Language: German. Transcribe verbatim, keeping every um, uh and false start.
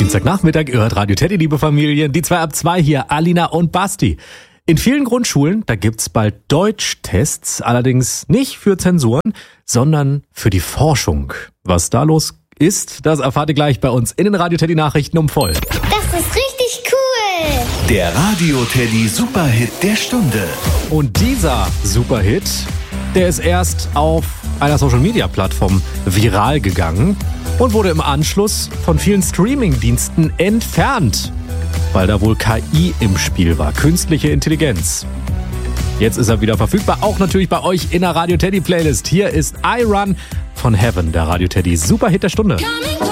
Dienstagnachmittag, ihr hört Radio Teddy, liebe Familien. Die zwei ab zwei hier, Alina und Basti. In vielen Grundschulen, da gibt's bald Deutschtests, allerdings nicht für Zensuren, sondern für die Forschung. Was da los ist, das erfahrt ihr gleich bei uns in den Radio Teddy Nachrichten um voll. Das ist richtig cool! Der Radio Teddy Superhit der Stunde. Und dieser Superhit, der ist erst auf einer Social-Media-Plattform viral gegangen und wurde im Anschluss von vielen Streaming-Diensten entfernt, weil da wohl K I im Spiel war, künstliche Intelligenz. Jetzt ist er wieder verfügbar, auch natürlich bei euch in der Radio Teddy Playlist. Hier ist I Run von Heaven, der Radio Teddy Superhit der Stunde. Coming